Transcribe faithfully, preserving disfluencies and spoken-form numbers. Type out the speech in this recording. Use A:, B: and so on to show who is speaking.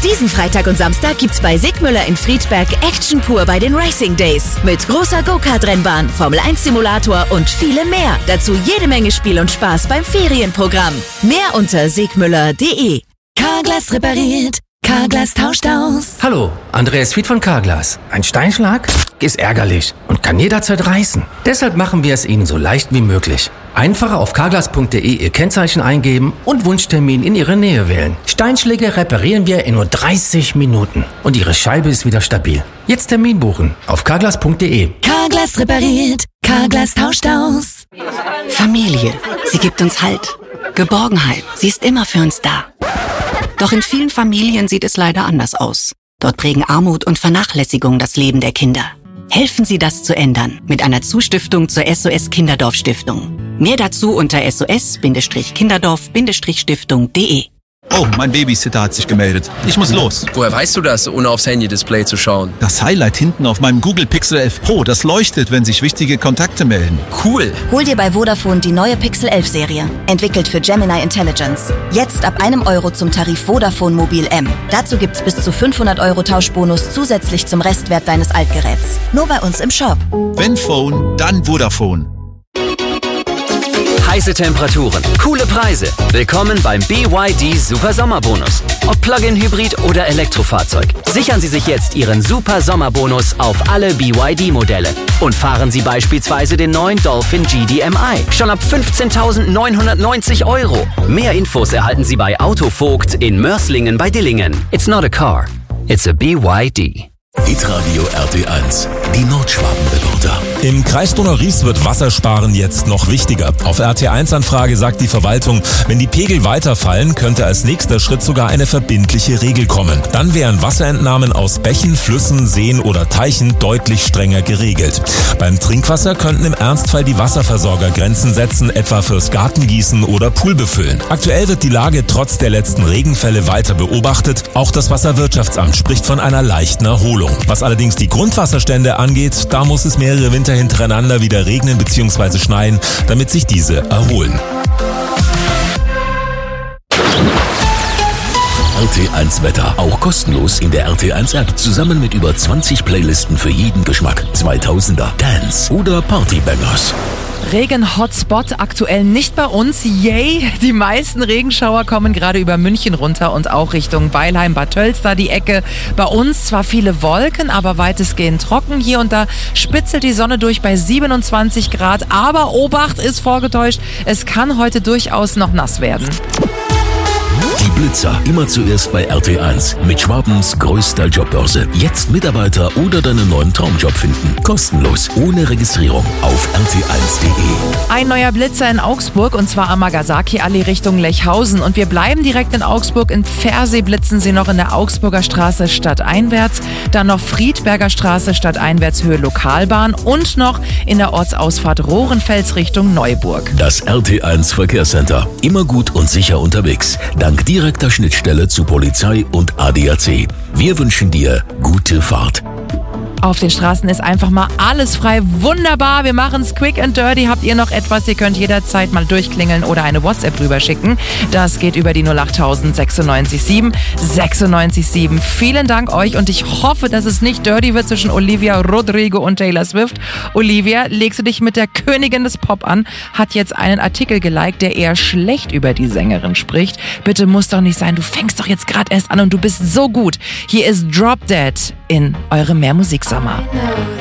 A: Diesen Freitag und Samstag gibt's bei Sigmüller in Friedberg Action pur bei den Racing Days. Mit großer Go-Kart-Rennbahn, Formel eins Simulator und vielem mehr. Dazu jede Menge Spiel und Spaß beim Ferienprogramm. Mehr unter sigmüller punkt de.
B: Carglass repariert. Carglass tauscht aus.
C: Hallo, Andreas Fied von Carglass. Ein Steinschlag ist ärgerlich und kann jederzeit reißen. Deshalb machen wir es Ihnen so leicht wie möglich. Einfach auf carglass punkt de Ihr Kennzeichen eingeben und Wunschtermin in Ihre Nähe wählen. Steinschläge reparieren wir in nur dreißig Minuten und Ihre Scheibe ist wieder stabil. Jetzt Termin buchen auf carglass punkt de.
B: Carglass repariert. Carglass tauscht aus.
D: Familie, sie gibt uns Halt. Geborgenheit, sie ist immer für uns da. Doch in vielen Familien sieht es leider anders aus. Dort prägen Armut und Vernachlässigung das Leben der Kinder. Helfen Sie, das zu ändern mit einer Zustiftung zur S O S Kinderdorf Stiftung. Mehr dazu unter S O S Kinderdorf Stiftung punkt de.
E: Oh, mein Babysitter hat sich gemeldet. Ich muss los.
F: Woher weißt du das, ohne aufs Handy-Display zu schauen?
E: Das Highlight hinten auf meinem Google Pixel elf Pro, das leuchtet, wenn sich wichtige Kontakte melden.
F: Cool.
G: Hol dir bei Vodafone die neue Pixel elf Serie. Entwickelt für Gemini Intelligence. Jetzt ab einem Euro zum Tarif Vodafone Mobil M. Dazu gibt's bis zu fünfhundert Euro Tauschbonus zusätzlich zum Restwert deines Altgeräts. Nur bei uns im Shop.
E: Wenn Phone, dann Vodafone.
H: Heiße Temperaturen, coole Preise. Willkommen beim B Y D Super Sommerbonus. Ob Plug-in Hybrid oder Elektrofahrzeug. Sichern Sie sich jetzt Ihren Super Sommerbonus auf alle B Y D-Modelle. Und fahren Sie beispielsweise den neuen Dolphin G D M I. Schon ab fünfzehntausendneunhundertneunzig Euro. Mehr Infos erhalten Sie bei Autovogt in Mörslingen bei Dillingen. It's not a car, it's a B Y D.
I: Hitradio R T eins, die Nordschwabenreporter.
J: Im Kreis Donau-Ries wird Wassersparen jetzt noch wichtiger. Auf R T eins Anfrage sagt die Verwaltung, wenn die Pegel weiterfallen, könnte als nächster Schritt sogar eine verbindliche Regel kommen. Dann wären Wasserentnahmen aus Bächen, Flüssen, Seen oder Teichen deutlich strenger geregelt. Beim Trinkwasser könnten im Ernstfall die Wasserversorger Grenzen setzen, etwa fürs Gartengießen oder Poolbefüllen. Aktuell wird die Lage trotz der letzten Regenfälle weiter beobachtet. Auch das Wasserwirtschaftsamt spricht von einer leichten Erholung. Was allerdings die Grundwasserstände angeht, da muss es mehrere Winter hintereinander wieder regnen bzw. schneien, damit sich diese erholen.
I: R T eins Wetter, auch kostenlos in der R T eins App, zusammen mit über zwanzig Playlisten für jeden Geschmack. zweitausender, Dance oder Partybangers.
K: Regen-Hotspot aktuell nicht bei uns. Yay! Die meisten Regenschauer kommen gerade über München runter und auch Richtung Weilheim, Bad Tölz, die Ecke. Bei uns zwar viele Wolken, aber weitestgehend trocken. Hier und da spitzelt die Sonne durch bei siebenundzwanzig Grad. Aber Obacht, ist vorgetäuscht, es kann heute durchaus noch nass werden.
I: Die Blitzer, immer zuerst bei R T eins. Mit Schwabens größter Jobbörse. Jetzt Mitarbeiter oder deinen neuen Traumjob finden. Kostenlos, ohne Registrierung auf r t eins punkt de.
K: Ein neuer Blitzer in Augsburg und zwar am Magasaki-Allee Richtung Lechhausen. Und wir bleiben direkt in Augsburg. In Pfersee blitzen sie noch in der Augsburger Straße stadteinwärts. Dann noch Friedberger Straße stadteinwärts Höhe Lokalbahn. Und noch in der Ortsausfahrt Rohrenfels Richtung Neuburg.
I: Das R T eins Verkehrscenter. Immer gut und sicher unterwegs. Dank direkter Schnittstelle zu Polizei und A D A C. Wir wünschen dir gute Fahrt.
K: Auf den Straßen ist einfach mal alles frei. Wunderbar, wir machen es quick and dirty. Habt ihr noch etwas? Ihr könnt jederzeit mal durchklingeln oder eine WhatsApp rüberschicken. Das geht über die null acht sechsundneunzig sieben sechsundneunzig sieben. Vielen Dank euch und ich hoffe, dass es nicht dirty wird zwischen Olivia Rodrigo und Taylor Swift. Olivia, legst du dich mit der Königin des Pop an, hat jetzt einen Artikel geliked, der eher schlecht über die Sängerin spricht. Bitte muss doch nicht sein, du fängst doch jetzt gerade erst an und du bist so gut. Hier ist Drop Dead in eurem Mehr Musik Sommer.